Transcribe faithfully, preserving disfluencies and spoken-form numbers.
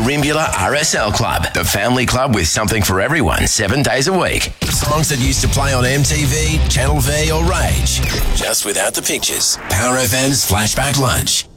Rimbula R S L Club, the family club with something for everyone, seven days a week. Songs that used to play on M T V, Channel V or Rage, just without the pictures. Power F M's Flashback Lunch.